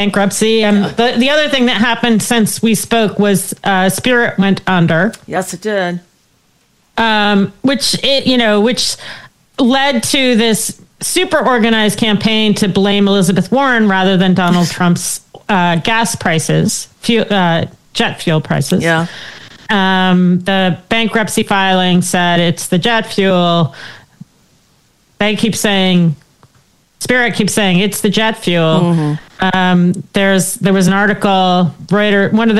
bankruptcy. And the other thing that happened since we spoke was Spirit went under. Yes, it did. Which led to this super organized campaign to blame Elizabeth Warren rather than Donald Trump's gas prices, jet fuel prices. Yeah. The bankruptcy filing said it's the jet fuel. They keep saying, Spirit keeps saying it's the jet fuel. Mm-hmm. There was an article, Reuters, one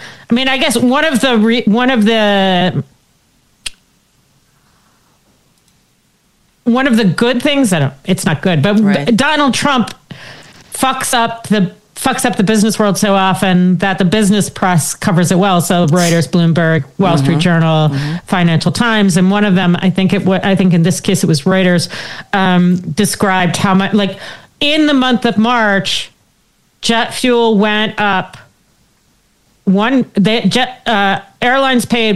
of the good things, it's not good, but right. Donald Trump fucks up the business world so often that the business press covers it well. So Reuters, Bloomberg, Wall Street Journal, Financial Times, and one of them, I think in this case it was Reuters, described how much, like in the month of March, jet fuel went up. American Airlines paid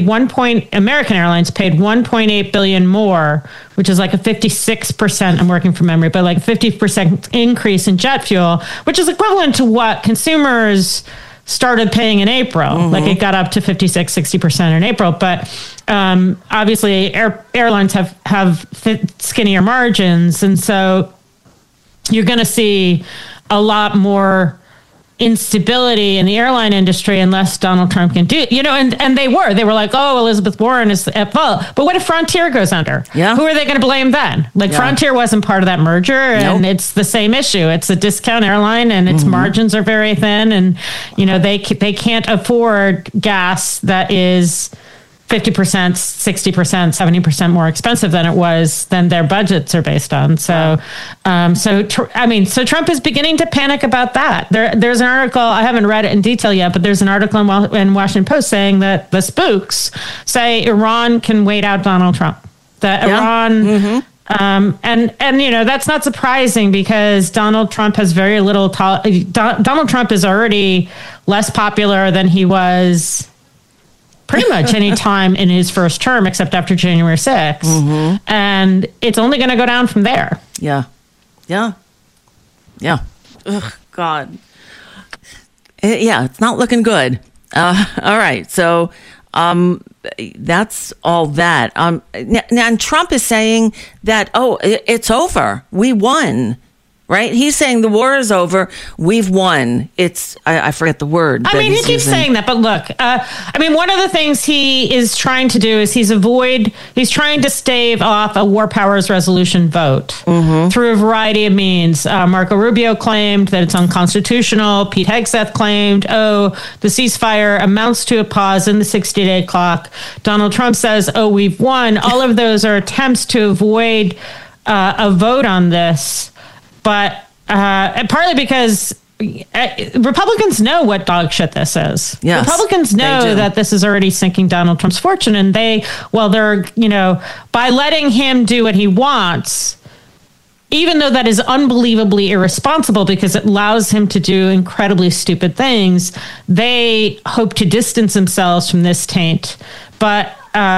$1.8 billion more, which is like a 56%. I'm working from memory, but like 50% increase in jet fuel, which is equivalent to what consumers started paying in April. Mm-hmm. Like it got up to 56-60% in April, but obviously airlines have skinnier margins, and so you're going to see a lot more instability in the airline industry unless Donald Trump can do, and they were like, oh, Elizabeth Warren is at fault. But what if Frontier goes under? Yeah. Who are they going to blame then? Like Frontier wasn't part of that merger, and it's the same issue. It's a discount airline, and its margins are very thin, and they can't afford gas that is 50%, 60%, 70% more expensive than their budgets are based on. So, so Trump is beginning to panic about that. There's an article, I haven't read it in detail yet, but there's an article in Washington Post saying that the spooks say Iran can wait out Donald Trump. That Iran, and that's not surprising because Donald Trump has very little. Donald Trump is already less popular than he was pretty much any time in his first term, except after January 6th. Mm-hmm. And it's only going to go down from there. Yeah. Yeah. Yeah. Ugh, God. Yeah, it's not looking good. All right. So that's all that. Now, Trump is saying that, it's over. We won. Right? He's saying the war is over. We've won. I forget the word. He keeps saying that, but look, one of the things he is trying to do is he's trying to stave off a war powers resolution vote through a variety of means. Marco Rubio claimed that it's unconstitutional. Pete Hegseth claimed, the ceasefire amounts to a pause in the 60-day clock. Donald Trump says, we've won. All of those are attempts to avoid a vote on this. But partly because Republicans know what dog shit this is. Yes, Republicans know that this is already sinking Donald Trump's fortune. And they're, by letting him do what he wants, even though that is unbelievably irresponsible because it allows him to do incredibly stupid things, they hope to distance themselves from this taint. But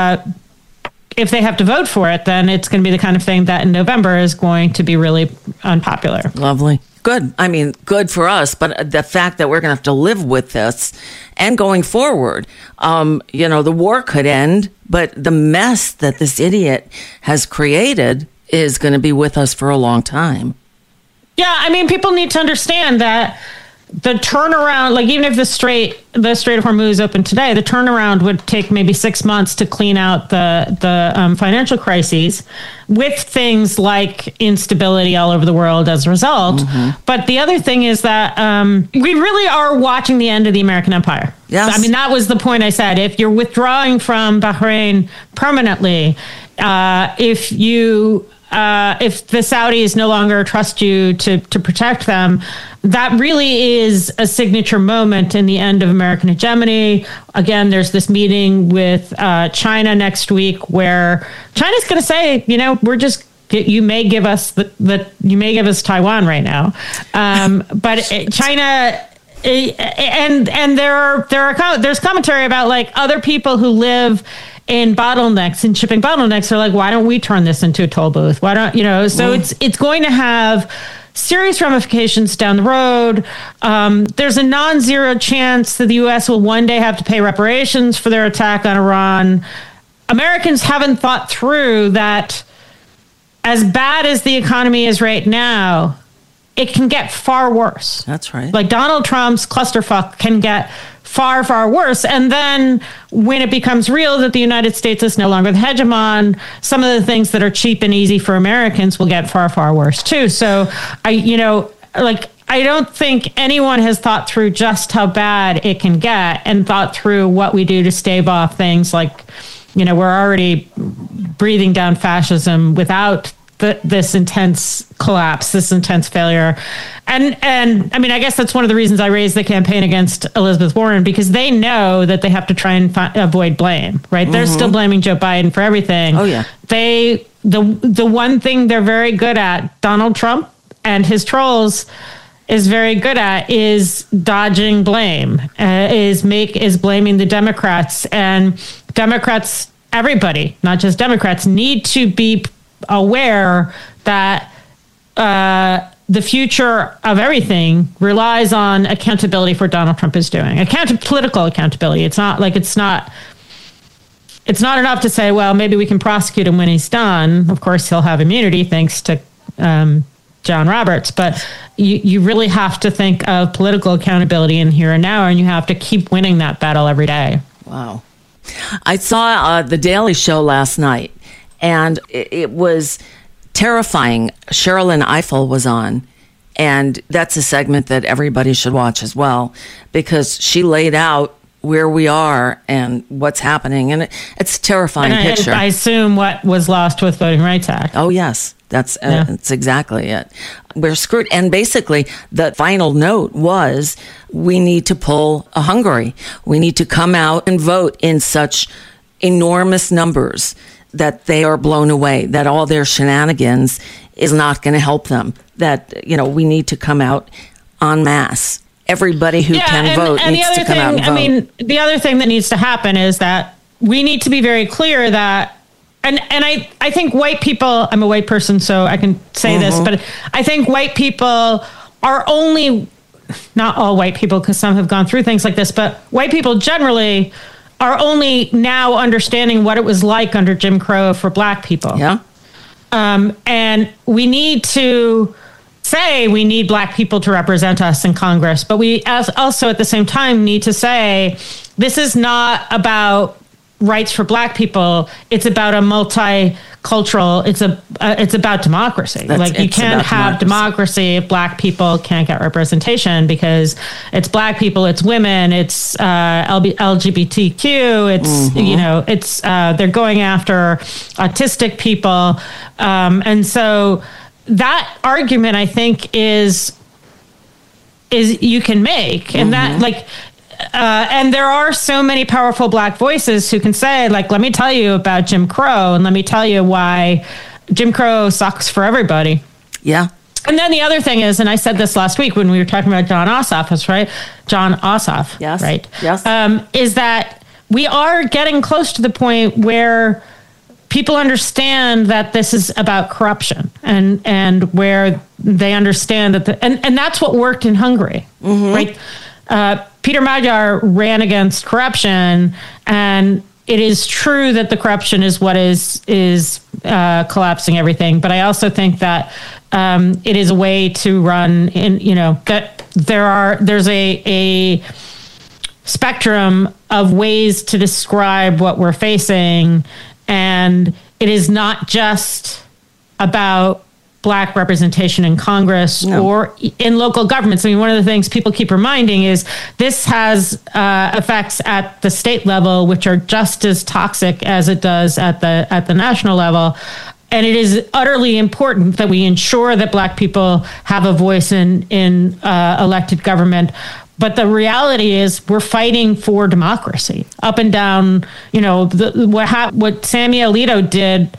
if they have to vote for it, then it's going to be the kind of thing that in November is going to be really unpopular. Lovely. Good. Good for us. But the fact that we're going to have to live with this and going forward, the war could end, but the mess that this idiot has created is going to be with us for a long time. Yeah. People need to understand that the turnaround, like even if the Strait of Hormuz opened today, the turnaround would take maybe 6 months to clean out the financial crises with things like instability all over the world as a result. Mm-hmm. But the other thing is that we really are watching the end of the American empire. Yes. That was the point I said. If you're withdrawing from Bahrain permanently, if the Saudis no longer trust you to protect them, that really is a signature moment in the end of American hegemony. Again, there's this meeting with China next week where China's going to say, you may give us Taiwan right now, but China. And there's commentary about like other people who live in bottlenecks and shipping bottlenecks are like, why don't we turn this into a toll booth? Why don't so it's going to have serious ramifications down the road. There's a non-zero chance that the U.S. will one day have to pay reparations for their attack on Iran. Americans haven't thought through that as bad as the economy is right now, it can get far worse. That's right. Like Donald Trump's clusterfuck can get far, far worse. And then when it becomes real that the United States is no longer the hegemon, some of the things that are cheap and easy for Americans will get far, far worse too. So I don't think anyone has thought through just how bad it can get and thought through what we do to stave off things like, we're already breathing down fascism without this intense collapse, this intense failure. And I mean, I guess that's one of the reasons I raised the campaign against Elizabeth Warren, because they know that they have to try and avoid blame, right? Mm-hmm. They're still blaming Joe Biden for everything. Oh, yeah. The one thing they're very good at, Donald Trump and his trolls is very good at, is dodging blame, is blaming the Democrats. And Democrats, everybody, not just Democrats, need to be aware that the future of everything relies on accountability for what Donald Trump is doing. Political accountability. It's not enough to say, well, maybe we can prosecute him when he's done. Of course, he'll have immunity thanks to John Roberts. But you really have to think of political accountability in here and now, and you have to keep winning that battle every day. Wow. I saw The Daily Show last night, and it was terrifying. Sherrilyn Ifill was on, and that's a segment that everybody should watch as well, because she laid out where we are and what's happening, and it's a terrifying picture. I assume what was lost with Voting Rights Act. Oh, yes. That's exactly it. We're screwed. And basically, the final note was, we need to pull a Hungary. We need to come out and vote in such enormous numbers that they are blown away, that all their shenanigans is not going to help them, that, we need to come out en masse. Everybody who can vote needs to come out and vote. I mean, the other thing that needs to happen is that we need to be very clear that, and I think white people, I'm a white person, so I can say this, but I think white people are only, not all white people, because some have gone through things like this, but white people generally are only now understanding what it was like under Jim Crow for black people. Yeah. And we need to say we need black people to represent us in Congress, but we also at the same time need to say this is not about rights for black people. It's about a multicultural, it's about democracy. You can't have democracy if black people can't get representation, because it's black people, it's women, it's LGBTQ, it's they're going after autistic people. And so that argument, I think, is you can make, and that and there are so many powerful black voices who can say, let me tell you about Jim Crow, and let me tell you why Jim Crow sucks for everybody. Yeah. And then the other thing is, and I said this last week when we were talking about Jon Ossoff, right? Jon Ossoff, yes. Right? Yes. Is that we are getting close to the point where people understand that this is about corruption, and where they understand that and that's what worked in Hungary, right? Peter Magyar ran against corruption, and it is true that the corruption is what is collapsing everything. But I also think that it is a way to run that there's a spectrum of ways to describe what we're facing, and it is not just about black representation in Congress or in local governments. I mean, one of the things people keep reminding is this has effects at the state level, which are just as toxic as it does at the national level. And it is utterly important that we ensure that black people have a voice in elected government. But the reality is we're fighting for democracy up and down. What Sammy Alito did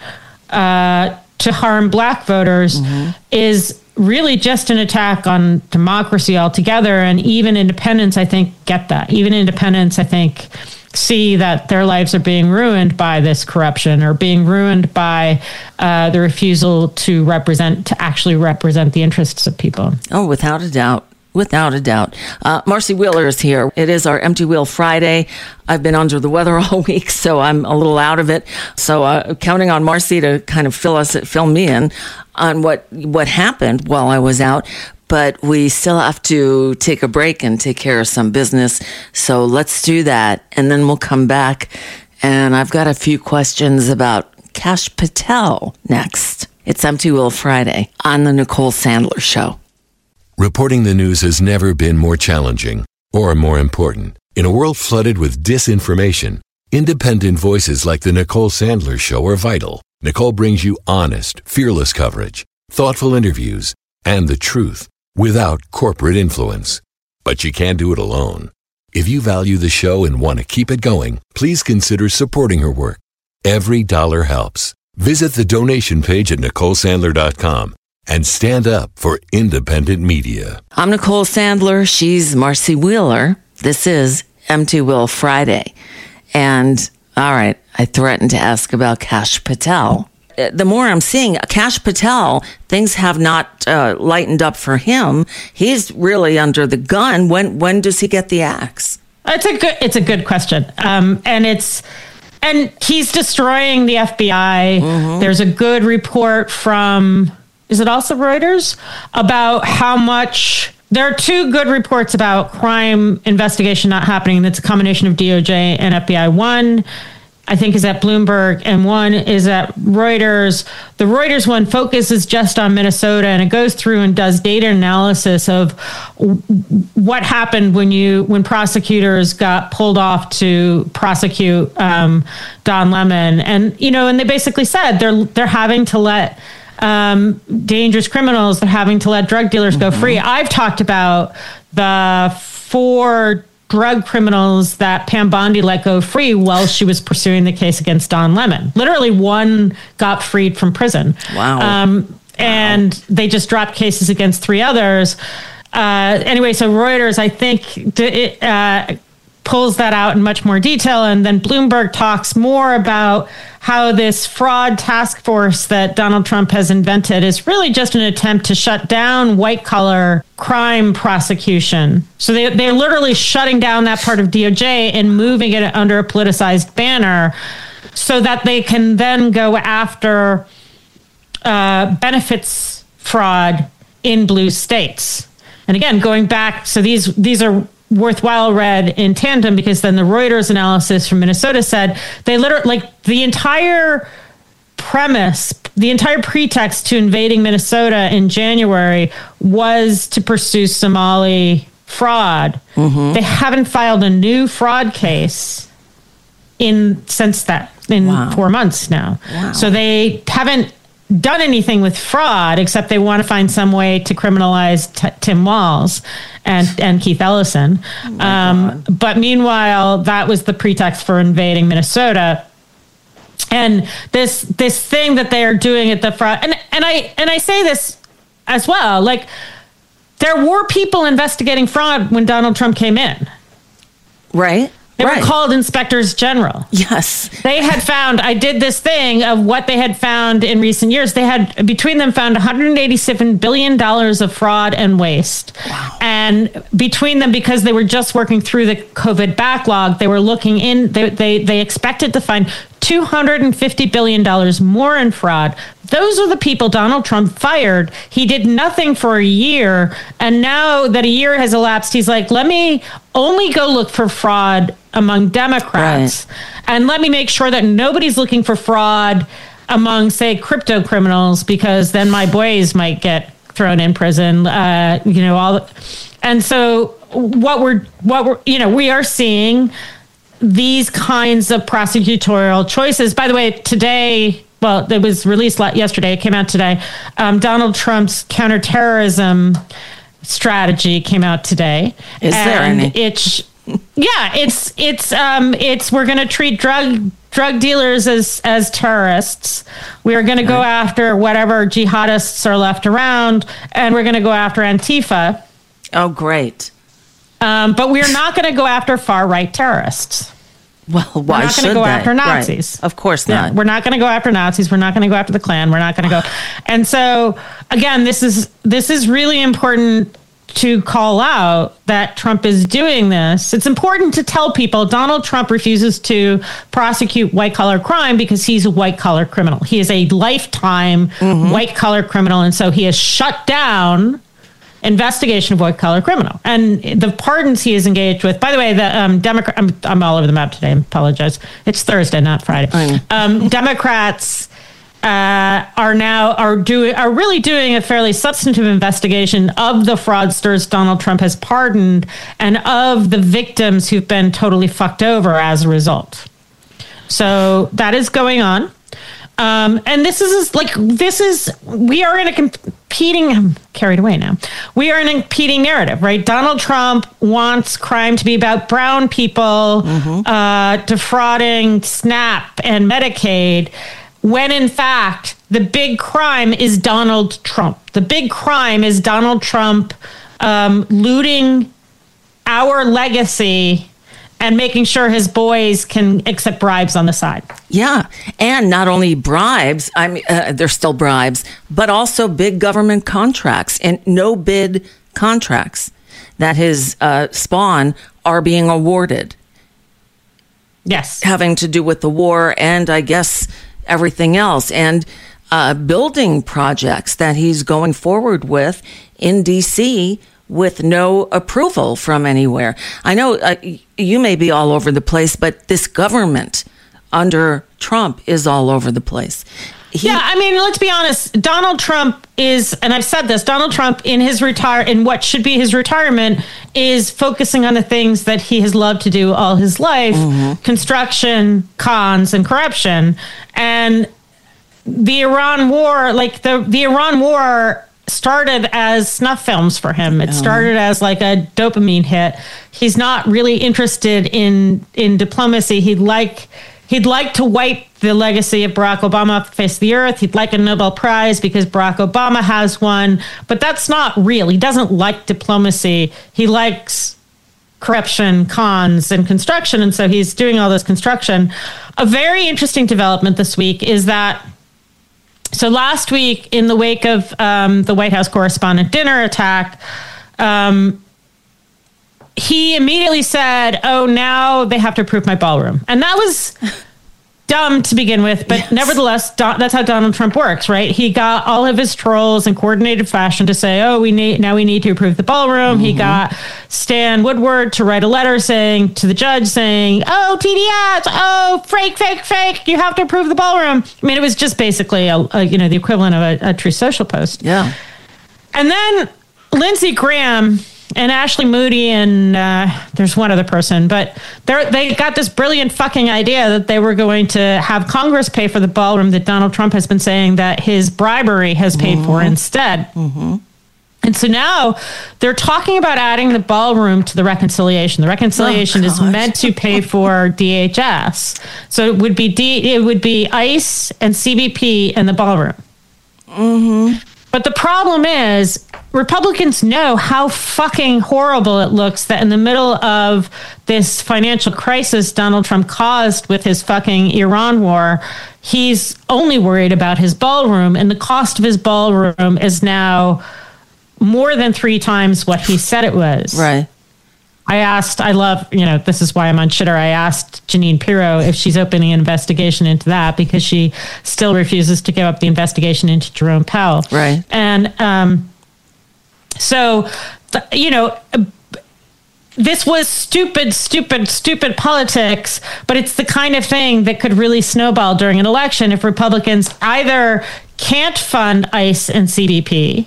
to harm black voters is really just an attack on democracy altogether. And even independents, I think, get that. Even independents, I think, see that their lives are being ruined by this corruption or being ruined by the refusal to actually represent the interests of people. Oh, without a doubt. Without a doubt. Marcy Wheeler is here. It is our Empty Wheel Friday. I've been under the weather all week, so I'm a little out of it. So counting on Marcy to kind of fill me in on what happened while I was out. But we still have to take a break and take care of some business. So let's do that. And then we'll come back. And I've got a few questions about Kash Patel next. It's Empty Wheel Friday on the Nicole Sandler Show. Reporting the news has never been more challenging or more important. In a world flooded with disinformation, independent voices like the Nicole Sandler Show are vital. Nicole brings you honest, fearless coverage, thoughtful interviews, and the truth without corporate influence. But you can't do it alone. If you value the show and want to keep it going, please consider supporting her work. Every dollar helps. Visit the donation page at NicoleSandler.com and stand up for independent media. I'm Nicole Sandler. She's Marcy Wheeler. This is Empty Wheel Friday. And, all right, I threatened to ask about Kash Patel. The more I'm seeing Kash Patel, things have not lightened up for him. He's really under the gun. When does he get the axe? It's a good question. And he's destroying the FBI. Mm-hmm. There's a good report from, is it also Reuters, about how much. There are two good reports about crime investigation not happening. That's a combination of DOJ and FBI. One, I think, is at Bloomberg, and one is at Reuters. The Reuters one focuses just on Minnesota, and it goes through and does data analysis of what happened when prosecutors got pulled off to prosecute Don Lemon, and they basically said they're having to let dangerous criminals, they're having to let drug dealers go free. I've talked about the 4 drug criminals that Pam Bondi let go free while she was pursuing the case against Don Lemon. Literally, one got freed from prison. Wow. And they just dropped cases against 3 others. Anyway, so Reuters, I think, pulls that out in much more detail. And then Bloomberg talks more about how this fraud task force that Donald Trump has invented is really just an attempt to shut down white-collar crime prosecution. So they're literally shutting down that part of DOJ and moving it under a politicized banner so that they can then go after benefits fraud in blue states. And again, going back, so these are worthwhile read in tandem, because then the Reuters analysis from Minnesota said they literally, the entire premise, the entire pretext to invading Minnesota in January was to pursue Somali fraud. Mm-hmm. They haven't filed a new fraud case since 4 months now. Wow. So they haven't done anything with fraud, except they want to find some way to criminalize Tim Walz and Keith Ellison. But meanwhile, that was the pretext for invading Minnesota. And this thing that they are doing at the front, and I say this as well, like, there were people investigating fraud when Donald Trump came in. Right. They were called inspectors general. Yes. They had found, I did this thing of what they had found in recent years. They had, between them, found $187 billion of fraud and waste. Wow. And between them, because they were just working through the COVID backlog, they were looking in, they expected to find $250 billion more in fraud. Those are the people Donald Trump fired. He did nothing for a year. And now that a year has elapsed, he's like, let me only go look for fraud among Democrats. Right. And let me make sure that nobody's looking for fraud among, say, crypto criminals, because then my boys might get thrown in prison. And so what we're we are seeing these kinds of prosecutorial choices. By the way, today, well, it was released yesterday, it came out today. Donald Trump's counterterrorism strategy came out today. Is there any? It's we're going to treat drug dealers as terrorists. We are going to go after whatever jihadists are left around, and we're going to go after Antifa. Oh, great. But we're not going to go after far-right terrorists. Well, why we're not going to go after Nazis. Right. Of course not. Yeah, we're not going to go after Nazis. We're not going to go after the Klan. We're not going to go. And so, again, this is really important to call out that Trump is doing this. It's important to tell people Donald Trump refuses to prosecute white-collar crime because he's a white-collar criminal. He is a lifetime white-collar criminal, and so he has shut down investigation of white-collar criminal. And the pardons he is engaged with, by the way, the Democrat, I'm all over the map today, I apologize. It's Thursday, not Friday. Democrats are really doing a fairly substantive investigation of the fraudsters Donald Trump has pardoned and of the victims who've been totally fucked over as a result. So that is going on. And we are in a competing, I'm carried away now. We are in a competing narrative, right? Donald Trump wants crime to be about brown people defrauding SNAP and Medicaid, when in fact, the big crime is Donald Trump. The big crime is Donald Trump looting our legacy and making sure his boys can accept bribes on the side. Yeah. And not only bribes, they're still bribes, but also big government contracts and no bid contracts that his spawn are being awarded. Yes. Having to do with the war and I guess everything else. And building projects that he's going forward with in D.C. with no approval from anywhere. I know you may be all over the place, but this government under Trump is all over the place. Let's be honest. Donald Trump is, and I've said this, Donald Trump in what should be his retirement is focusing on the things that he has loved to do all his life, construction, cons, and corruption. And the Iran war, the Iran war started as snuff films for him. It started as like a dopamine hit. He's not really interested in diplomacy. He'd like to wipe the legacy of Barack Obama off the face of the earth. He'd like a Nobel Prize because Barack Obama has one, but that's not real. He doesn't like diplomacy. He likes corruption, cons, and construction, and so he's doing all this construction. A very interesting development this week is that so last week, in the wake of the White House correspondent dinner attack, he immediately said, now they have to approve my ballroom. And that was dumb to begin with, but nevertheless, that's how Donald Trump works, right? He got all of his trolls in coordinated fashion to say, we need to approve the ballroom. He got Stan Woodward to write a letter to the judge saying, TDS, fake, you have to approve the ballroom. I mean, it was just basically the equivalent of a True Social post. Yeah. And then Lindsey Graham and Ashley Moody and there's one other person, but they got this brilliant fucking idea that they were going to have Congress pay for the ballroom that Donald Trump has been saying that his bribery has paid for instead. And so now they're talking about adding the ballroom to the reconciliation. The reconciliation is meant to pay for DHS. So it would be ICE and CBP and the ballroom. But the problem is Republicans know how fucking horrible it looks that in the middle of this financial crisis Donald Trump caused with his fucking Iran war, he's only worried about his ballroom, and the cost of his ballroom is now more than 3 times what he said it was. Right. This is why I'm on Shitter. I asked Jeanine Pirro if she's opening an investigation into that because she still refuses to give up the investigation into Jerome Powell. Right. And this was stupid politics, but it's the kind of thing that could really snowball during an election if Republicans either can't fund ICE and CBP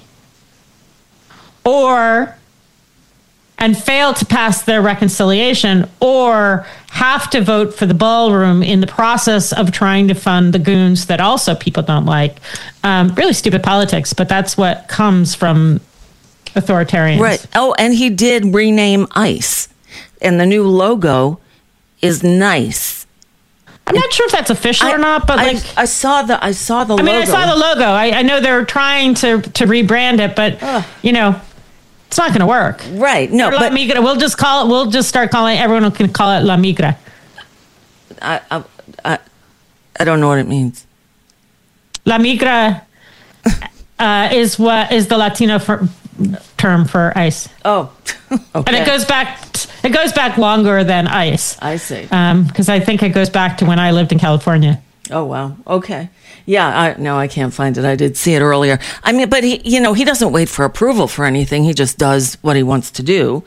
and fail to pass their reconciliation, or have to vote for the ballroom in the process of trying to fund the goons that also people don't like. Really stupid politics, but that's what comes from authoritarians. Right. Oh, and he did rename ICE, and the new logo is nice. I'm not sure if that's official or not, but I saw the logo. I saw the logo. I know they're trying to rebrand it, but it's not going to work. Right. No, but La Migra. We'll just start calling. Everyone can call it La Migra. I don't know what it means. La migra is the Latino term for ICE. Oh, okay. And it goes back longer than ICE. I see. Because I think it goes back to when I lived in California. Oh, wow. Okay. Yeah, I can't find it. I did see it earlier. I mean, but he doesn't wait for approval for anything. He just does what he wants to do.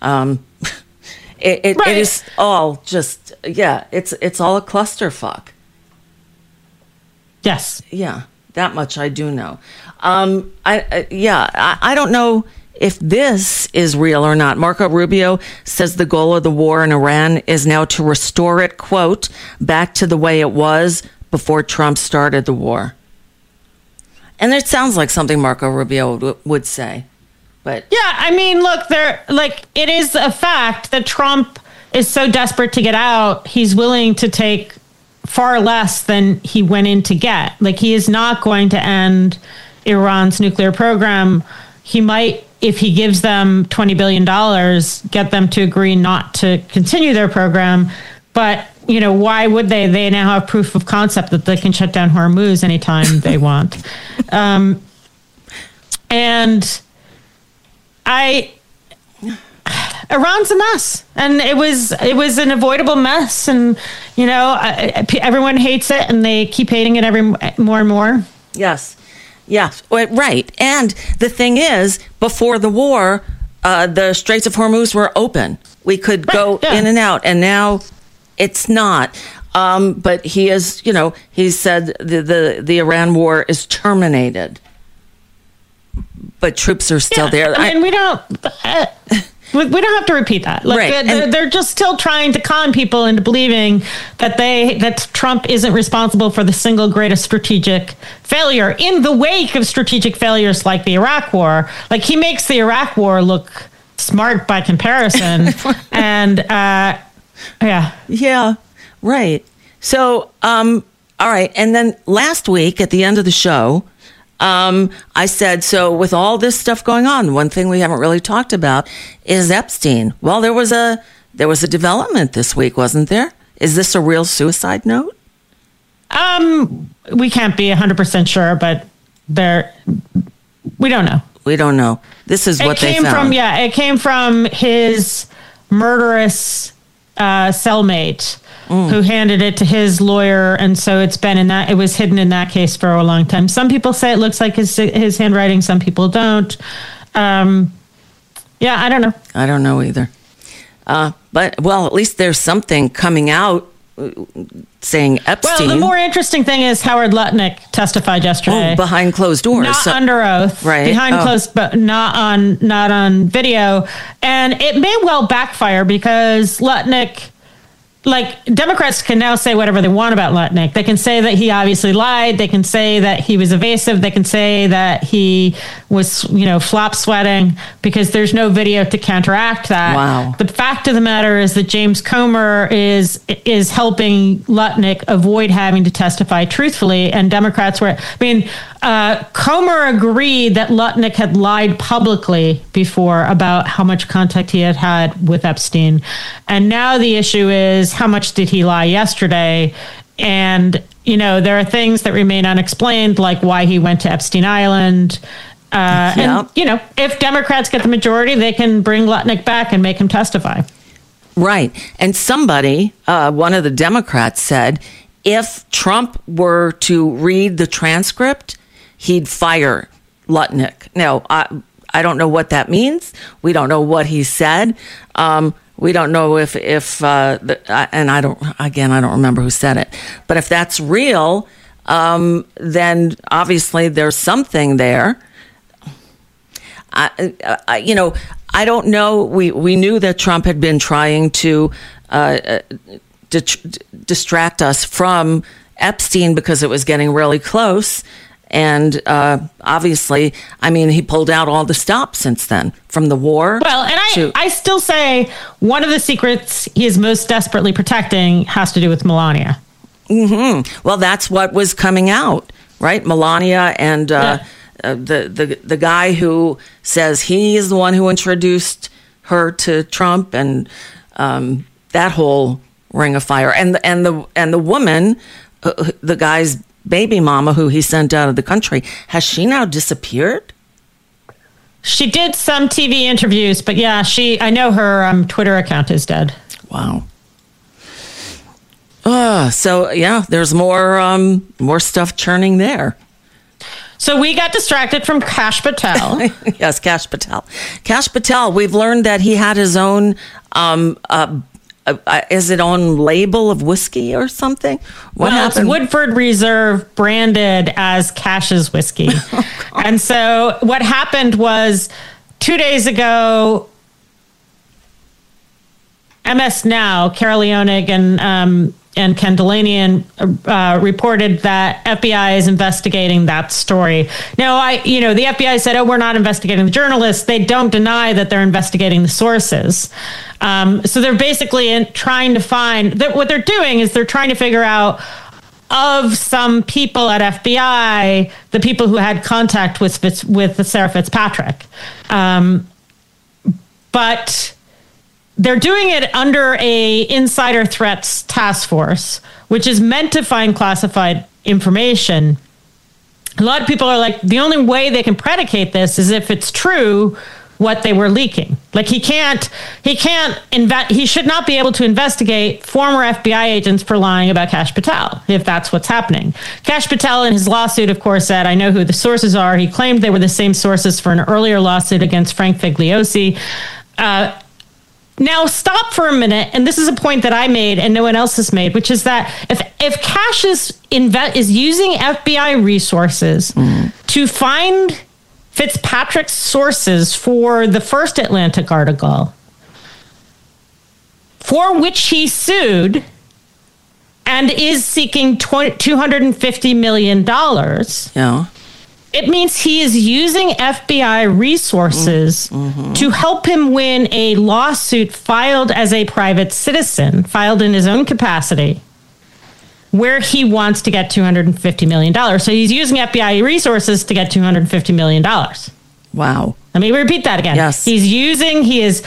It is all just, it's all a clusterfuck. Yes. Yeah, that much I do know. I don't know if this is real or not. Marco Rubio says the goal of the war in Iran is now to restore it, quote, back to the way it was before Trump started the war. And it sounds like something Marco Rubio would say. But yeah, I mean, look, it is a fact that Trump is so desperate to get out, he's willing to take far less than he went in to get. Like, he is not going to end Iran's nuclear program. He might, if he gives them $20 billion, get them to agree not to continue their program. But, why would they? They now have proof of concept that they can shut down Hormuz anytime they want. Iran's a mess, and it was an avoidable mess, and everyone hates it, and they keep hating it more and more. Yes, right. And the thing is, before the war, the Straits of Hormuz were open. We could go in and out, and now it's not. But he is, he said the Iran war is terminated, but troops are still there. I mean, we don't have to repeat that. Like, right. They're just still trying to con people into believing that Trump isn't responsible for the single greatest strategic failure in the wake of strategic failures like the Iraq War. Like, he makes the Iraq War look smart by comparison. And yeah, right. So, all right. And then last week at the end of the show, I said, so with all this stuff going on, one thing we haven't really talked about is Epstein. Well, there was a development this week, wasn't there? Is this a real suicide note? We can't be 100% sure, but we don't know. We don't know. This is what they found. It came from his murderous cellmate who handed it to his lawyer, and so it was hidden in that case for a long time. Some people say it looks like his handwriting, some people don't. I don't know. I don't know either. But at least there's something coming out saying Epstein. Well, the more interesting thing is Howard Lutnick testified yesterday. Oh, behind closed doors. Not under oath. Right. Behind closed, but not on video. And it may well backfire because Lutnick, Democrats can now say whatever they want about Lutnick. They can say that he obviously lied. They can say that he was evasive. They can say that he was, flop sweating because there's no video to counteract that. Wow. The fact of the matter is that James Comer is helping Lutnick avoid having to testify truthfully. And Democrats Comer agreed that Lutnick had lied publicly before about how much contact he had with Epstein. And now the issue is, how much did he lie yesterday? And, there are things that remain unexplained, like why he went to Epstein Island. And, if Democrats get the majority, they can bring Lutnick back and make him testify. Right. And somebody, one of the Democrats said, if Trump were to read the transcript, he'd fire Lutnick. Now, I don't know what that means. We don't know what he said. We don't know if and I don't remember who said it. But if that's real, then obviously there's something there. I don't know. We knew that Trump had been trying to distract us from Epstein because it was getting really close. And obviously, he pulled out all the stops since then from the war. Well, and I still say one of the secrets he is most desperately protecting has to do with Melania. Mm-hmm. Well, that's what was coming out, right? Melania and the guy who says he is the one who introduced her to Trump, and that whole ring of fire. And the woman, the guy's baby mama who he sent out of the country, has she now disappeared? She did some TV interviews, but yeah, I know her Twitter account is dead. Wow. So yeah, there's more stuff churning there. So we got distracted from Kash Patel. Yes, Kash Patel. Kash Patel, we've learned that he had his own, is it own label of whiskey or something? What happened? It's Woodford Reserve branded as Kash's whiskey. And so what happened was 2 days ago, MS Now, Carol Leonig and Ken Delanian reported that FBI is investigating that story. Now, the FBI said, we're not investigating the journalists. They don't deny that they're investigating the sources. So they're basically trying to find that what they're doing is they're trying to figure out of some people at FBI, the people who had contact with Sarah Fitzpatrick. But they're doing it under a insider threats task force, which is meant to find classified information. A lot of people are like, the only way they can predicate this is if it's true what they were leaking. Like he should not be able to investigate former FBI agents for lying about Kash Patel, if that's what's happening. Kash Patel in his lawsuit, of course, said, I know who the sources are. He claimed they were the same sources for an earlier lawsuit against Frank Figliosi. Now, stop for a minute, and this is a point that I made and no one else has made, which is that if Kash is using FBI resources to find Fitzpatrick's sources for the first Atlantic article, for which he sued and is seeking $250 million, yeah. It means he is using FBI resources to help him win a lawsuit filed as a private citizen, filed in his own capacity, where he wants to get $250 million. So he's using FBI resources to get $250 million. Wow. Let me repeat that again. Yes. He is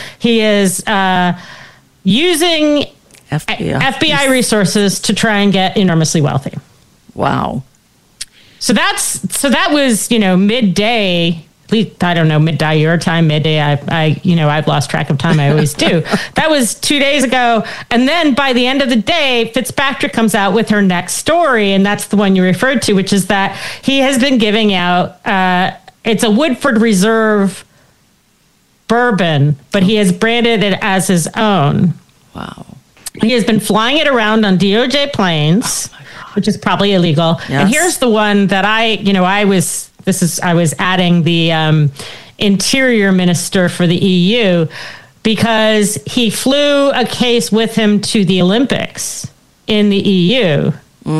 using FBI resources to try and get enormously wealthy. Wow. So that was, midday, at least, I don't know, midday your time, midday. I've lost track of time. I always do. That was 2 days ago. And then by the end of the day, Fitzpatrick comes out with her next story. And that's the one you referred to, which is that he has been giving out, it's a Woodford Reserve bourbon, but he has branded it as his own. Wow. He has been flying it around on DOJ planes, which is probably illegal. Yes. And here's the one that I was adding the interior minister for the EU because he flew a case with him to the Olympics in the EU.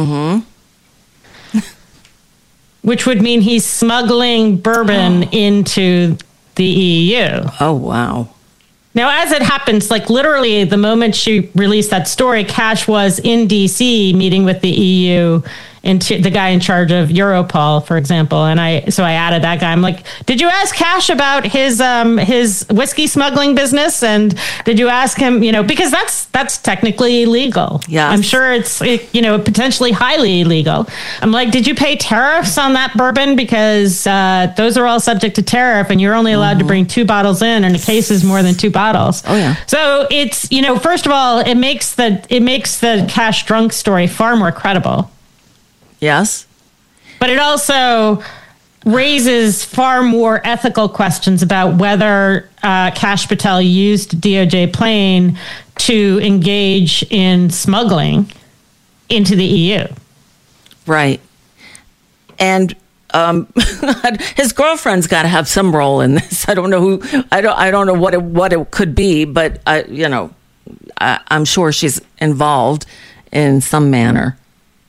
Which would mean he's smuggling bourbon into the EU. Oh, wow. Now, as it happens, like literally the moment she released that story, Kash was in D.C. meeting with the EU and the guy in charge of Europol, for example. And I added that guy. I'm like, did you ask Kash about his whiskey smuggling business? And did you ask him, because that's technically illegal. Yeah, I'm sure it's potentially highly illegal. I'm like, did you pay tariffs on that bourbon? Because those are all subject to tariff, and you're only allowed to bring 2 bottles in, and the case is more than 2 bottles. Oh yeah. So it's first of all, it makes the Kash drunk story far more credible. Yes. But it also raises far more ethical questions about whether Kash Patel used DOJ plane to engage in smuggling into the EU. Right. And his girlfriend's got to have some role in this. I don't know who. I don't know what it could be, but I'm sure she's involved in some manner.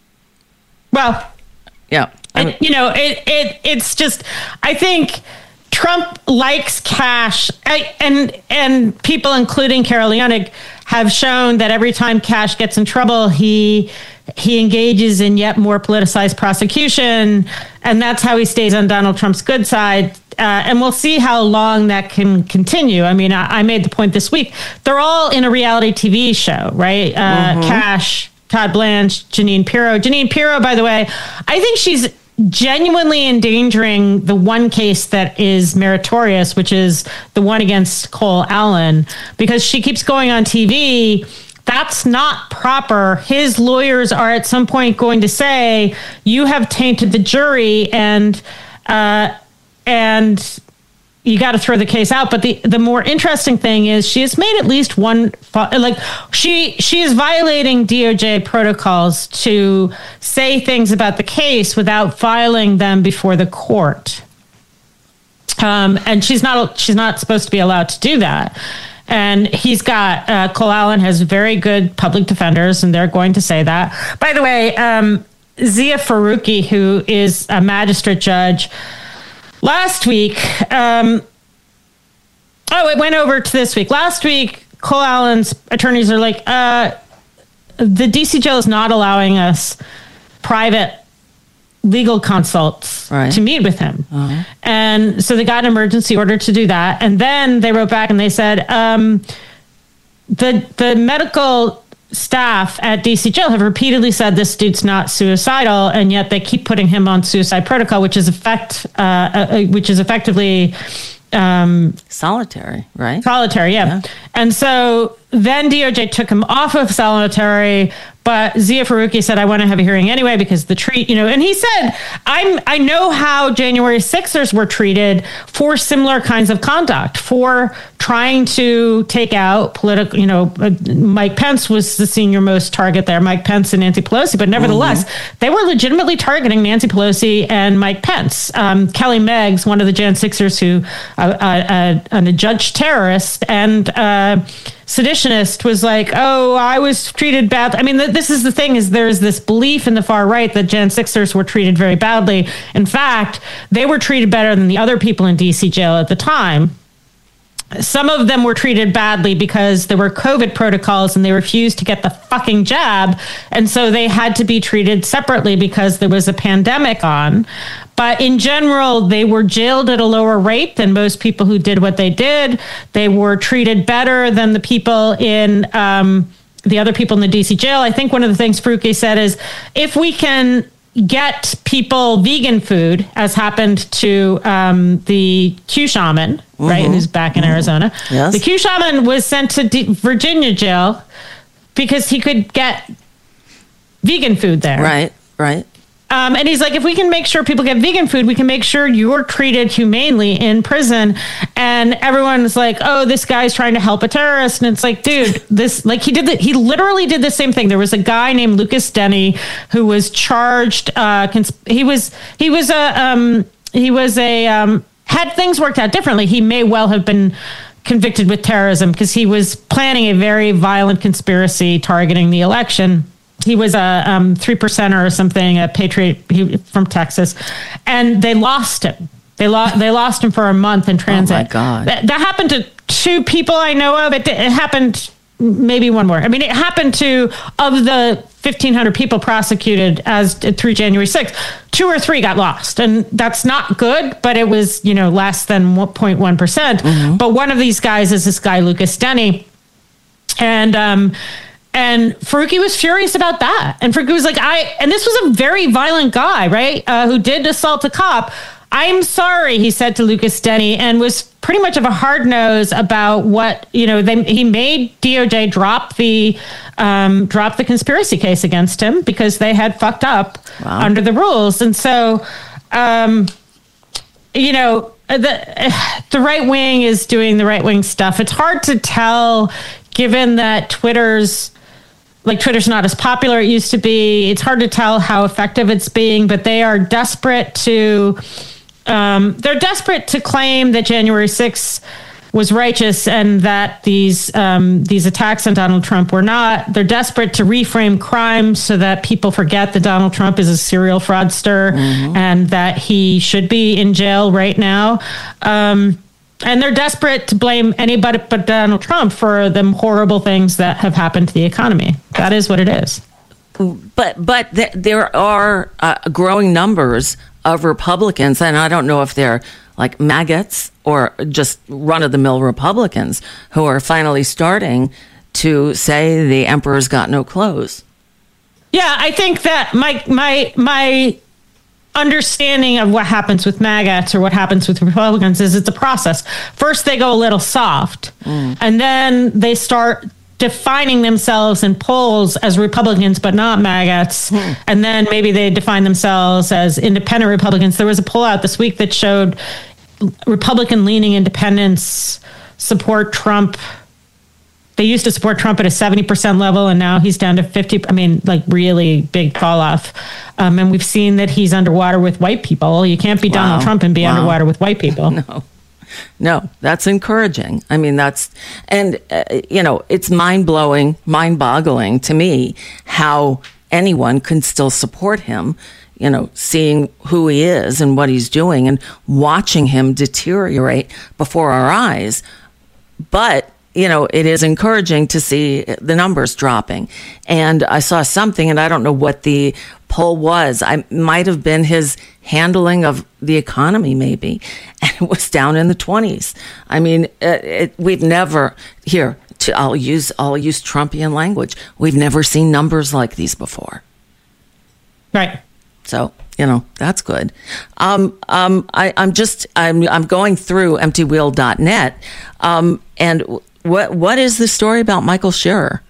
Well, yeah. it's just, I think Trump likes cash, and people, including Carol Leonig, have shown that every time Cash gets in trouble, he engages in yet more politicized prosecution, and that's how he stays on Donald Trump's good side. And we'll see how long that can continue. I mean, I made the point this week. They're all in a reality TV show, right? Cash, Todd Blanche, Jeanine Pirro. Jeanine Pirro, by the way, I think she's genuinely endangering the one case that is meritorious, which is the one against Cole Allen, because she keeps going on TV. That's not proper. His lawyers are at some point going to say, you have tainted the jury, and you got to throw the case out. But the more interesting thing is she has made at least one, like she is violating DOJ protocols to say things about the case without filing them before the court. And she's not supposed to be allowed to do that. And he's got, Cole Allen has very good public defenders, and they're going to say that. By the way, Zia Faruqi, who is a magistrate judge, last week, it went over to this week. Last week, Cole Allen's attorneys are like, the DC jail is not allowing us private legal consults to meet with him. And so they got an emergency order to do that. And then they wrote back and they said, the medical staff at DC jail have repeatedly said this dude's not suicidal, and yet they keep putting him on suicide protocol, which is effectively solitary, right? Solitary, yeah. And so then DOJ took him off of solitary, but Zia Faruqi said, I want to have a hearing anyway because the treat, and he said, I know how January 6ers were treated for similar kinds of conduct, for trying to take out political, Mike Pence was the senior most target there, Mike Pence and Nancy Pelosi, but nevertheless, they were legitimately targeting Nancy Pelosi and Mike Pence. Kelly Meggs, one of the Jan 6ers who, an adjudged terrorist and seditionist, was like, oh, I was treated bad. I mean, this is the thing, is there's this belief in the far right that Jan 6ers were treated very badly. In fact, they were treated better than the other people in DC jail at the time. Some of them were treated badly because there were COVID protocols and they refused to get the fucking jab. And so they had to be treated separately because there was a pandemic on. But in general, they were jailed at a lower rate than most people who did what they did. They were treated better than the people in the other people in the DC jail. I think one of the things Faruqi said is, if we can get people vegan food, as happened to the Q shaman, right, who's back in Arizona. Yes. The Q shaman was sent to Virginia jail because he could get vegan food there. Right. And he's like, if we can make sure people get vegan food, we can make sure you're treated humanely in prison. And everyone's like, oh, this guy's trying to help a terrorist. And it's like, dude, he literally did the same thing. There was a guy named Lucas Denny who was charged. Had things worked out differently, he may well have been convicted with terrorism because he was planning a very violent conspiracy targeting the election. He was a 3%er or something, a patriot from Texas, and they lost him. They lost him for a month in transit. Oh my God! That happened to two people I know of. It happened, maybe one more. I mean, it happened to, of the 1,500 people prosecuted through January 6th, 2 or 3 got lost, and that's not good. But it was less than 0.1%. But one of these guys is this guy Lucas Denny, And Faruqi was furious about that. And Faruqi was like, and this was a very violent guy, right? Who did assault a cop. I'm sorry, he said to Lucas Denny, and was pretty much of a hard nose about what, he made DOJ drop the conspiracy case against him because they had fucked up under the rules. And so, the right wing is doing the right wing stuff. It's hard to tell, given that Twitter's not as popular as it used to be. It's hard to tell how effective it's being, but they are desperate to claim that January 6th was righteous and that these attacks on Donald Trump were not. They're desperate to reframe crime so that people forget that Donald Trump is a serial fraudster and that he should be in jail right now. And they're desperate to blame anybody but Donald Trump for the horrible things that have happened to the economy. That is what it is. But there are growing numbers of Republicans, and I don't know if they're like maggots or just run-of-the-mill Republicans, who are finally starting to say the emperor's got no clothes. Yeah, I think that my understanding of what happens with maggots or what happens with Republicans is it's a process. First, they go a little soft, and then they start defining themselves in polls as Republicans, but not maggots. And then maybe they define themselves as independent Republicans. There was a poll out this week that showed Republican-leaning independents support Trump. They used to support Trump at a 70% level, and now he's down to 50. I mean, like really big fall off. And we've seen that he's underwater with white people. You can't be Donald Trump and be underwater with white people. No, that's encouraging. I mean, it's mind-blowing, mind-boggling to me how anyone can still support him, seeing who he is and what he's doing and watching him deteriorate before our eyes. But, it is encouraging to see the numbers dropping. And I saw something, and I don't know what the poll was. I might have been his handling of the economy, maybe, and it was down in the 20s. I mean, we've never I'll use Trumpian language. We've never seen numbers like these before. Right. So that's good. I'm going through emptywheel.net, and what is the story about Michael Scherer?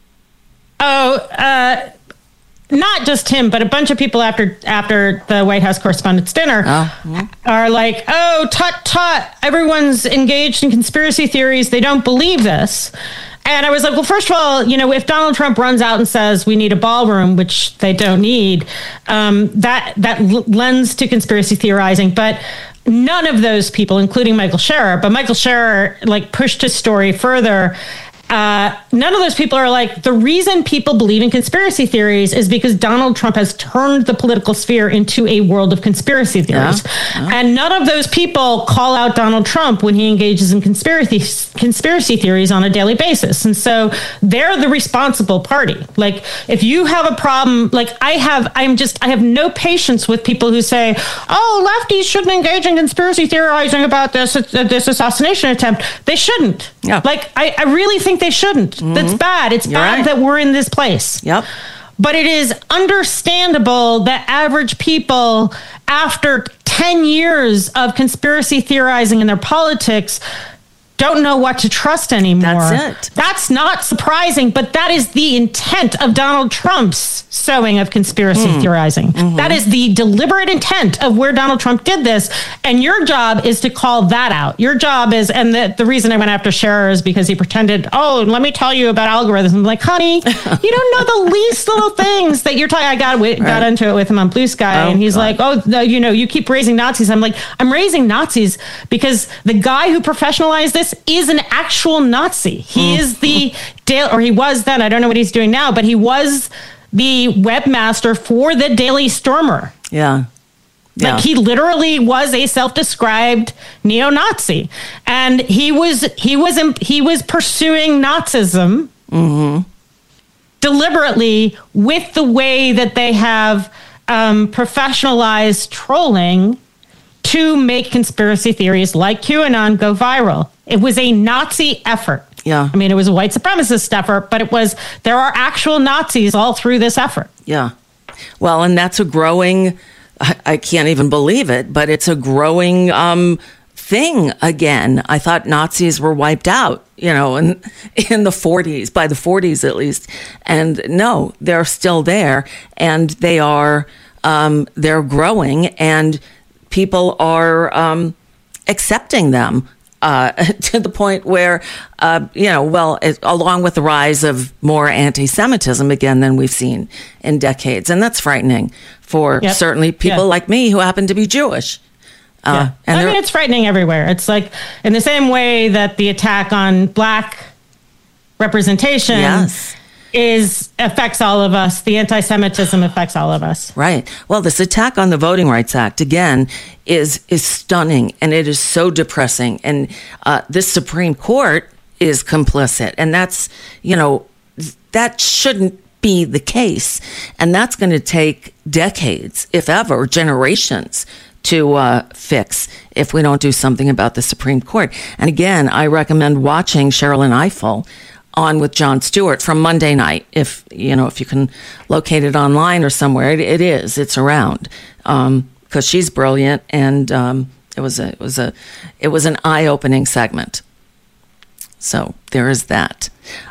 Not just him, but a bunch of people after the White House Correspondents' Dinner are like, oh, tut, everyone's engaged in conspiracy theories. They don't believe this. And I was like, well, first of all, if Donald Trump runs out and says we need a ballroom, which they don't need, that lends to conspiracy theorizing. But none of those people, including Michael Scherer, pushed his story further. None of those people are like, the reason people believe in conspiracy theories is because Donald Trump has turned the political sphere into a world of conspiracy theories. And none of those people call out Donald Trump when he engages in conspiracy theories on a daily basis. And so they're the responsible party. Like, if you have a problem, like I have no patience with people who say, oh, lefties shouldn't engage in conspiracy theorizing about this assassination attempt. They shouldn't. Yeah. Like, I really think they shouldn't. That's bad. It's bad that we're in this place. Yep. But it is understandable that average people, after 10 years of conspiracy theorizing in their politics, don't know what to trust anymore. That's it. That's not surprising, but that is the intent of Donald Trump's sowing of conspiracy theorizing. That is the deliberate intent of where Donald Trump did this. And your job is to call that out. Your job is, and the reason I went after Scherer is because he pretended, oh, let me tell you about algorithms. I'm like, honey, you don't know the least little things that you're talking. I got into it with him on Blue Sky, and he's like, oh, no, you keep raising Nazis. I'm like, I'm raising Nazis because the guy who professionalized this is an actual Nazi. He is he was then, I don't know what he's doing now, but he was the webmaster for the Daily Stormer. Yeah. Like, he literally was a self-described neo-Nazi, and he was pursuing Nazism deliberately with the way that they have professionalized trolling to make conspiracy theories like QAnon go viral. It was a Nazi effort. Yeah. I mean, it was a white supremacist effort, but there are actual Nazis all through this effort. Yeah. Well, and that's a growing, I can't even believe it, but it's a growing thing again. I thought Nazis were wiped out, in the 40s, by the 40s at least. And no, they're still there, and they're growing, and people are accepting them to the point where, along with the rise of more anti-Semitism again than we've seen in decades. And that's frightening for certainly people like me who happen to be Jewish. And I mean, it's frightening everywhere. It's like in the same way that the attack on Black representation affects all of us. The anti-Semitism affects all of us. Right. Well, this attack on the Voting Rights Act, again, is stunning, and it is so depressing. And this Supreme Court is complicit, and that's, that shouldn't be the case. And that's going to take decades, if ever, generations to fix if we don't do something about the Supreme Court. And again, I recommend watching Sherrilyn Ifill on with Jon Stewart from Monday night. If you can locate it online or somewhere, it's around, because she's brilliant, and it was an eye-opening segment. So there is that.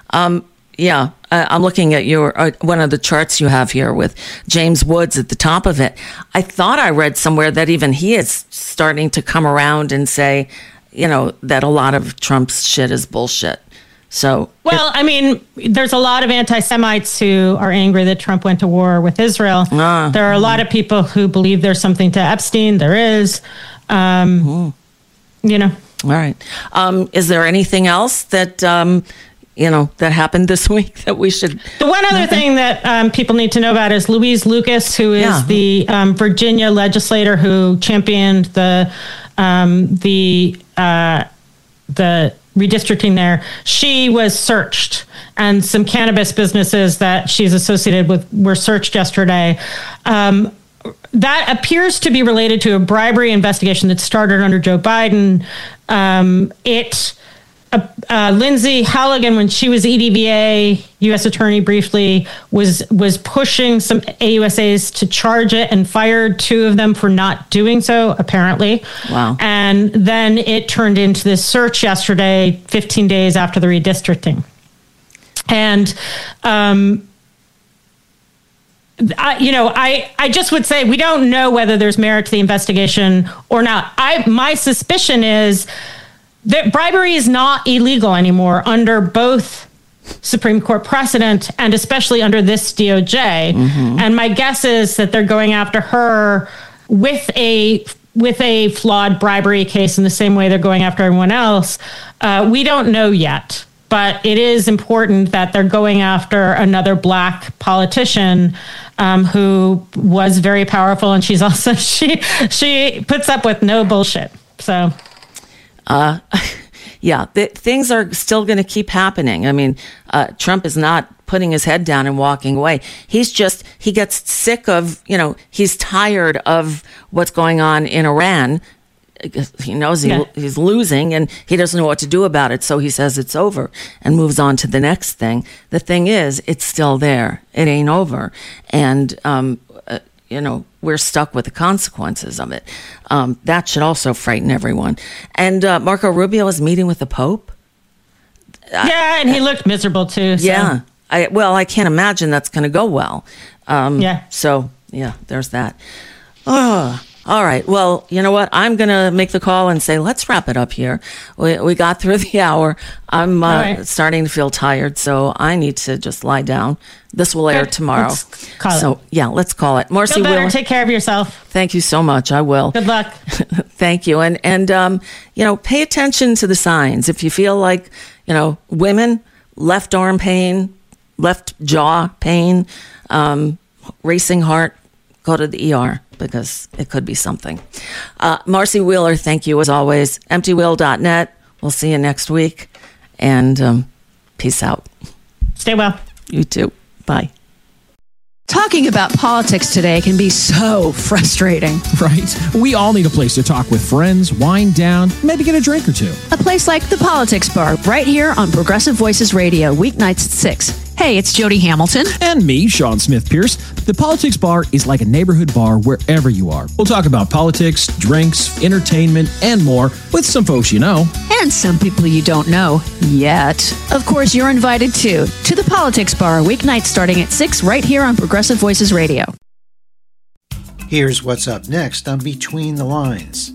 I'm looking at your one of the charts you have here with James Woods at the top of it. I thought I read somewhere that even he is starting to come around and say, that a lot of Trump's shit is bullshit. So, I mean, there's a lot of anti-Semites who are angry that Trump went to war with Israel. There are a lot of people who believe there's something to Epstein. There is, All right. Is there anything else that, that happened this week that we should? The one other thing that people need to know about is Louise Lucas, who is the Virginia legislator who championed the redistricting there. She was searched, and some cannabis businesses that she's associated with were searched yesterday. That appears to be related to a bribery investigation that started under Joe Biden. Lindsay Halligan, when she was EDVA U.S. attorney briefly, was pushing some AUSAs to charge it and fired 2 of them for not doing so, apparently. Wow. And then it turned into this search yesterday, 15 days after the redistricting. And, I just would say we don't know whether there's merit to the investigation or not. My suspicion is that bribery is not illegal anymore under both Supreme Court precedent and especially under this DOJ. Mm-hmm. And my guess is that they're going after her with a flawed bribery case in the same way they're going after everyone else. We don't know yet, but it is important that they're going after another Black politician who was very powerful, and she's also she puts up with no bullshit. So. Things are still going to keep happening. I mean, Trump is not putting his head down and walking away. He gets sick of, he's tired of what's going on in Iran. He knows he's losing, and he doesn't know what to do about it. So he says it's over and moves on to the next thing. The thing is, it's still there. It ain't over. And, we're stuck with the consequences of it. That should also frighten everyone. And Marco Rubio is meeting with the Pope. And he looked miserable too. So. Yeah. I can't imagine that's going to go well. So, there's that. Oh, all right. Well, you know what? I'm going to make the call and say, let's wrap it up here. We got through the hour. I'm starting to feel tired, so I need to just lie down. This will air tomorrow. Let's call it. Marcy Feel better. Wheeler, take care of yourself. Thank you so much. I will. Good luck. Thank you. And pay attention to the signs. If you feel like, women, left arm pain, left jaw pain, racing heart, go to the ER. Because it could be something. Marcy Wheeler, thank you as always. EmptyWheel.net. We'll see you next week. And peace out. Stay well. You too. Bye. Talking about politics today can be so frustrating. Right? We all need a place to talk with friends, wind down, maybe get a drink or two. A place like the Politics Bar, right here on Progressive Voices Radio, weeknights at 6. Hey, it's Jody Hamilton. And me, Sean Smith Pierce. The Politics Bar is like a neighborhood bar wherever you are. We'll talk about politics, drinks, entertainment, and more with some folks you know. And some people you don't know yet. Of course, you're invited too to the Politics Bar, weeknights starting at 6 right here on Progressive Voices Radio. Here's what's up next on Between the Lines.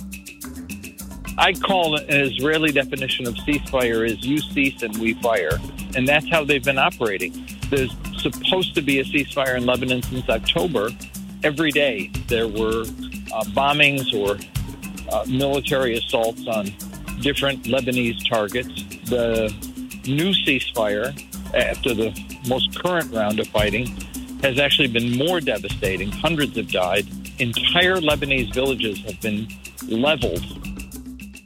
I call it an Israeli definition of ceasefire is you cease and we fire. And that's how they've been operating. There's supposed to be a ceasefire in Lebanon since October. Every day there were bombings or military assaults on different Lebanese targets. The new ceasefire, after the most current round of fighting, has actually been more devastating. Hundreds have died. Entire Lebanese villages have been leveled